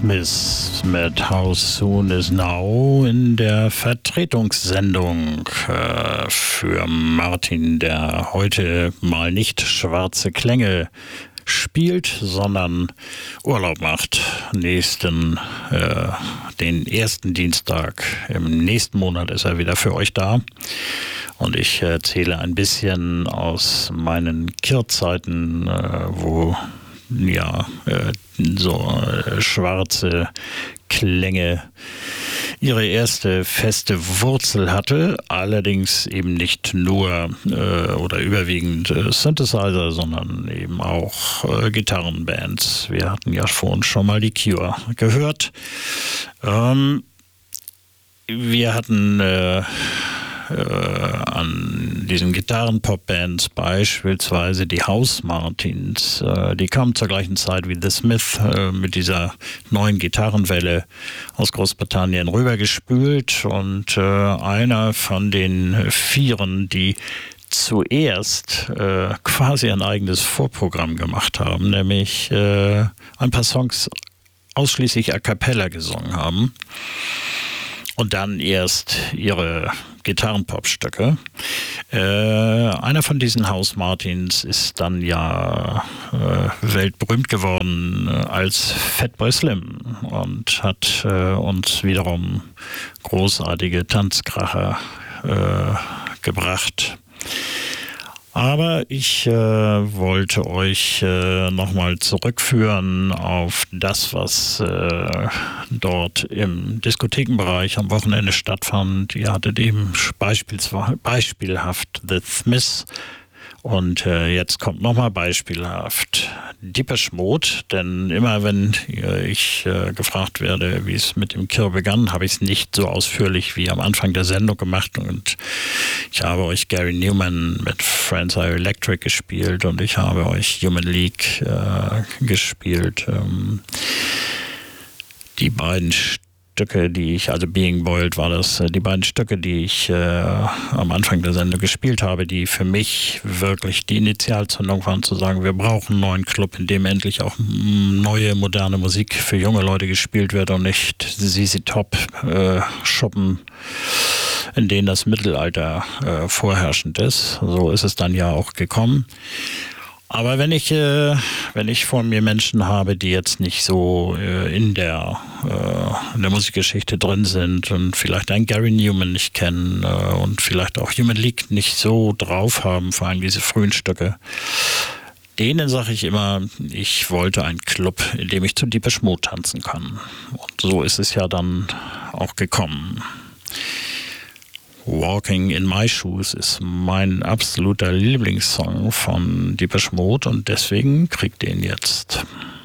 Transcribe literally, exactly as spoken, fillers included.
Smiths mit How Soon Is Now in der Vertretungssendung äh, für Martin, der heute mal nicht schwarze Klänge spielt, sondern Urlaub macht. Nächsten, äh, den ersten Dienstag im nächsten Monat ist er wieder für euch da. Und ich erzähle ein bisschen aus meinen Kirr-Zeiten, äh, wo ja äh, so äh, schwarze Klänge ihre erste feste Wurzel hatte, allerdings eben nicht nur äh, oder überwiegend äh, Synthesizer, sondern eben auch äh, Gitarrenbands. Wir hatten ja vorhin schon mal die Cure gehört. Ähm, wir hatten äh, Äh, an diesen Gitarren-Pop-Bands beispielsweise die House Martins, äh, die kamen zur gleichen Zeit wie The Smith äh, mit dieser neuen Gitarrenwelle aus Großbritannien rübergespült, und äh, einer von den Vieren, die zuerst äh, quasi ein eigenes Vorprogramm gemacht haben, nämlich äh, ein paar Songs ausschließlich a cappella gesungen haben. Und dann erst ihre Gitarrenpopstücke. Äh, einer von diesen House Martins ist dann ja äh, weltberühmt geworden äh, als Fatboy Slim und hat äh, uns wiederum großartige Tanzkracher äh, gebracht. Aber ich äh, wollte euch äh, nochmal zurückführen auf das, was äh, dort im Diskothekenbereich am Wochenende stattfand. Ihr hattet eben beispielhaft The Smiths. Und äh, jetzt kommt nochmal beispielhaft Depeche Mode, denn immer wenn äh, ich äh, gefragt werde, wie es mit dem Kirr begann, habe ich es nicht so ausführlich wie am Anfang der Sendung gemacht, und ich habe euch Gary Newman mit Friends Are Electric gespielt und ich habe euch Human League äh, gespielt. Ähm, die beiden Stücke, die ich, also Being Boiled war das, die beiden Stücke, die ich äh, am Anfang der Sendung gespielt habe, die für mich wirklich die Initialzündung waren, zu sagen, wir brauchen einen neuen Club, in dem endlich auch neue, moderne Musik für junge Leute gespielt wird und nicht Z Z Top äh, Schuppen, in denen das Mittelalter äh, vorherrschend ist. So ist es dann ja auch gekommen. Aber wenn ich, äh, wenn ich vor mir Menschen habe, die jetzt nicht so äh, in der, äh, in der Musikgeschichte drin sind und vielleicht einen Gary Newman nicht kennen äh, und vielleicht auch Human League nicht so drauf haben, vor allem diese frühen Stücke, denen sage ich immer, ich wollte einen Club, in dem ich zu Depeche Mode tanzen kann. Und so ist es ja dann auch gekommen. Walking in My Shoes ist mein absoluter Lieblingssong von Depeche Mode und deswegen kriegt ihr ihn jetzt.